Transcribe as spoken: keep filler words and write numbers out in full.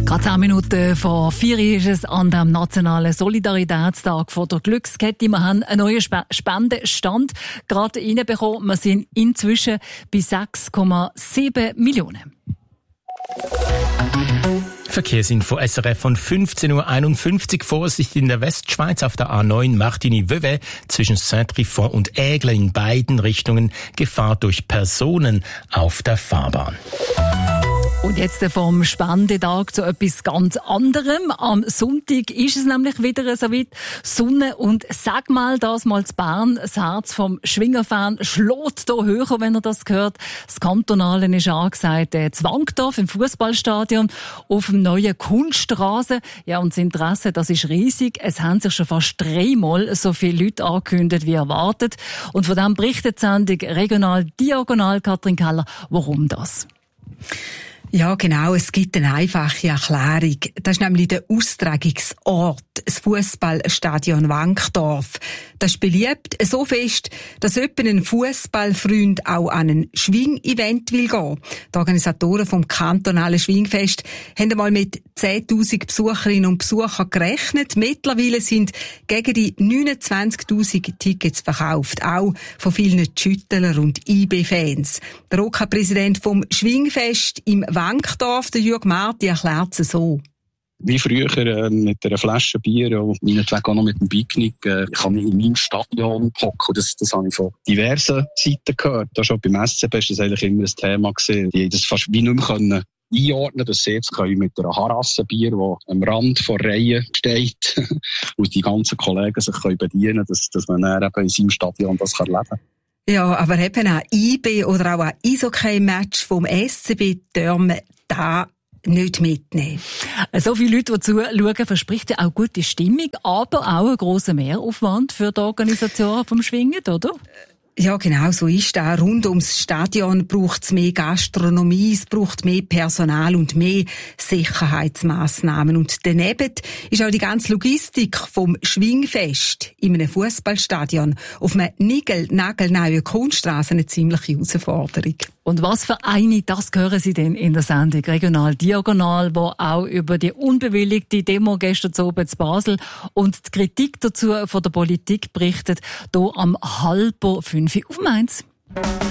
Gerade zehn Minuten vor vier ist es an dem nationalen Solidaritätstag von der Glückskette. Wir haben einen neuen Sp- Spendenstand gerade reinbekommen. Wir sind inzwischen bei sechs Komma sieben Millionen. Verkehrsinfo S R F von fünfzehn Uhr einundfünfzig. Vorsicht in der Westschweiz auf der A neun Martigny-Vevey zwischen Saint-Trifon und Aigle in beiden Richtungen. Gefahr durch Personen auf der Fahrbahn. Und jetzt vom Spendetag zu etwas ganz anderem. Am Sonntag ist es nämlich wieder so weit. Sonne und sag mal, das mal zu Bern. Das Herz vom Schwingerfan schlägt hier höher, wenn er das hört. Das Kantonale ist angesagt, äh, Zwangdorf im Fußballstadion auf dem neuen Kunststraße. Ja, und das Interesse, das ist riesig. Es haben sich schon fast dreimal so viele Leute angekündigt wie erwartet. Und von dem berichtet die Sendung Regional Diagonal Katrin Keller. Warum das? Ja, genau. Es gibt eine einfache Erklärung. Das ist nämlich der Austragungsort, das Fußballstadion Wankdorf. Das ist beliebt so fest, dass etwa ein Fußballfreund auch an ein Schwing-Event will gehen. Die Organisatoren vom kantonalen Schwingfest haben einmal mit zehntausend Besucherinnen und Besuchern gerechnet. Mittlerweile sind gegen die neunundzwanzigtausend Tickets verkauft, auch von vielen Schüttler und I B-Fans. Der O K-Präsident vom Schwingfest im Wankdorf, der Jürg Marti, erklärt es so. Wie früher äh, mit einer Flasche Bier und meinetwegen auch noch mit dem Picknick. Äh, ich habe mich in meinem Stadion hocken. Das, das habe ich von diversen Seiten gehört. Da schon beim S C B ist das eigentlich immer ein Thema gewesen. Die das fast wie nicht mehr können einordnen, dass sie jetzt können mit einer Harasse Bier, die am Rand von Reihen steht, und die ganzen Kollegen sich können bedienen können, dass, dass man dann eben in seinem Stadion das kann leben kann. Ja, aber eben ein I B oder auch ein Eishockey-Match vom S C B dürfen da nicht mitnehmen. So viele Leute, die zuschauen, verspricht ja auch gute Stimmung, aber auch einen grossen Mehraufwand für die Organisation vom Schwingen, oder? Ja, genau, so ist das. Rund ums Stadion braucht es mehr Gastronomie, es braucht mehr Personal und mehr Sicherheitsmaßnahmen. Und daneben ist auch die ganze Logistik vom Schwingfest in einem Fußballstadion auf einer nagelneuen Kunststraße eine ziemliche Herausforderung. Und was für eine, das hören Sie denn in der Sendung Regional Diagonal, wo auch über die unbewilligte Demo gestern oben in Basel und die Kritik dazu von der Politik berichtet, hier am halber fünf auf Mainz.